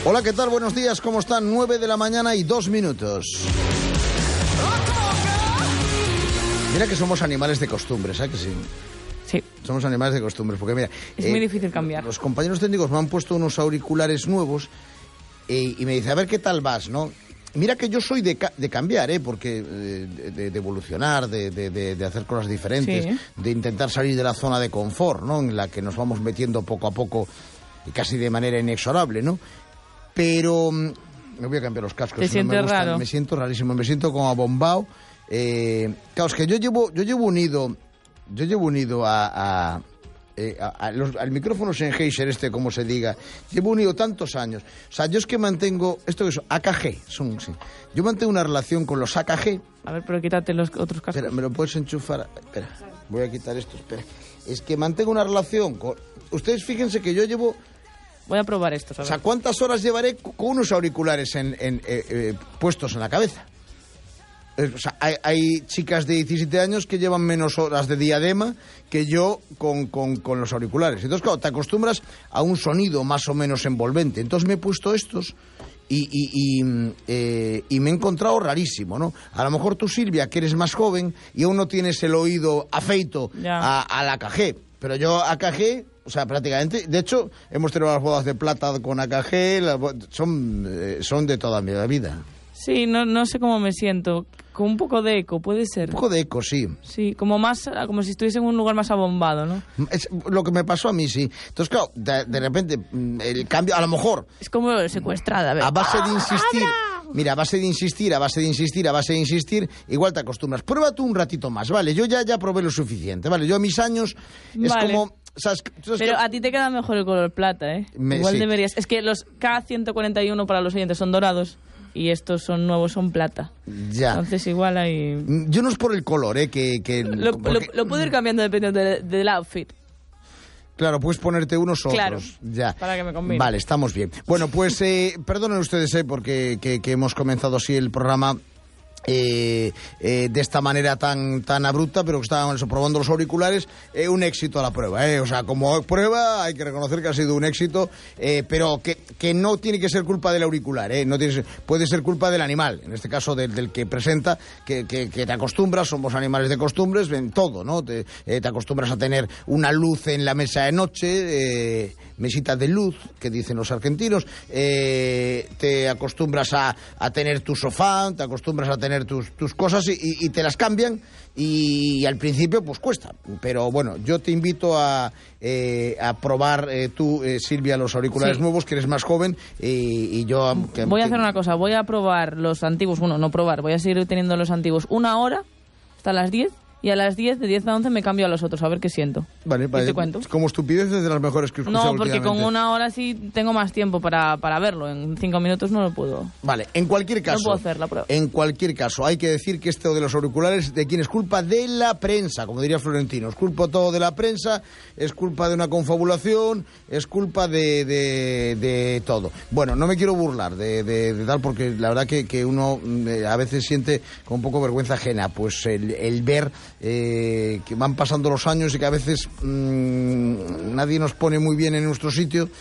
Hola, ¿qué tal? Buenos días, ¿cómo están? 9 de la mañana y 2 minutos. Mira que somos animales de costumbre, ¿sabes que sí? Sí. Somos animales de costumbre, porque mira... Es muy difícil cambiar. Los compañeros técnicos me han puesto unos auriculares nuevos y me dice, a ver qué tal vas, ¿no? Mira que yo soy de cambiar, porque de evolucionar, de hacer cosas diferentes, sí, de intentar salir de la zona de confort, ¿no? En la que nos vamos metiendo poco a poco y casi de manera inexorable, ¿no? Pero me voy a cambiar los cascos. ¿Te sientes raro? Me siento rarísimo, me siento como abombado. Claro, es que yo llevo unido al micrófono Sennheiser, como se diga, llevo unido tantos años. O sea, yo es que mantengo, ¿esto que son? AKG, sí. Yo mantengo una relación con los AKG. A ver, pero quítate los otros cascos. Espera, ¿me lo puedes enchufar? Espera, voy a quitar esto, espera. Es que mantengo una relación con... Ustedes fíjense que yo llevo... Voy a probar esto, ¿sabes? O sea, ¿cuántas horas llevaré con unos auriculares puestos en la cabeza? O sea, hay chicas de 17 años que llevan menos horas de diadema que yo con los auriculares. Entonces, claro, te acostumbras a un sonido más o menos envolvente. Entonces me he puesto estos y me he encontrado rarísimo, ¿no? A lo mejor tú, Silvia, que eres más joven y aún no tienes el oído afeito al AKG. Pero yo AKG... O sea, prácticamente, de hecho, hemos tenido las bodas de plata con AKG, son de toda mi vida. Sí, no sé cómo me siento, con un poco de eco, puede ser. Un poco de eco, sí. Sí, como si estuviese en un lugar más abombado, ¿no? Es lo que me pasó a mí, sí. Entonces, claro, de repente, el cambio, a lo mejor... Es como secuestrada, ¿ves? A base de insistir... Mira, a base de insistir, igual te acostumbras. Prueba tú un ratito más, ¿vale? Yo ya probé lo suficiente, ¿vale? Yo a mis años es vale. como... ¿sabes? Pero a ti te queda mejor el color plata, ¿eh? Igual sí. Deberías... Es que los K141 para los oyentes son dorados y estos son nuevos, son plata. Ya. Entonces igual hay... Yo no es por el color, Lo puedo ir cambiando dependiendo del outfit. Claro, puedes ponerte unos o claro, otros. Ya. Para que me combine. Vale, estamos bien. Bueno, pues perdonen ustedes porque que hemos comenzado así el programa de esta manera tan abrupta, pero que estábamos probando los auriculares. Un éxito a la prueba, o sea, como prueba hay que reconocer que ha sido un éxito, pero que no tiene que ser culpa del auricular, puede ser culpa del animal, en este caso del que presenta, que te acostumbras, somos animales de costumbres, en todo, ¿no? Te acostumbras a tener una luz en la mesa de noche, mesita de luz, que dicen los argentinos, te acostumbras a tener tu sofá, te acostumbras a tener tus cosas y te las cambian y al principio pues cuesta, pero bueno, yo te invito a probar tú, Silvia, los auriculares nuevos, que eres más joven, y yo... Voy a hacer una cosa, voy a probar los antiguos, voy a seguir teniendo los antiguos 1 hora hasta las 10. Y a las 10, de 10 a 11 me cambio a los otros, a ver qué siento. Vale. Te cuento. Como estupideces de las mejores que he escuchado últimamente. No, porque con 1 hora sí tengo más tiempo para verlo. En 5 minutos no lo puedo. Vale, en cualquier caso... No puedo hacer la prueba. En cualquier caso, hay que decir que esto de los auriculares, ¿de quién es culpa? De la prensa, como diría Florentino. Es culpa todo de la prensa, es culpa de una confabulación, es culpa de todo. Bueno, no me quiero burlar de tal, porque la verdad que uno a veces siente con un poco vergüenza ajena, pues el ver... que van pasando los años y que a veces nadie nos pone muy bien en nuestro sitio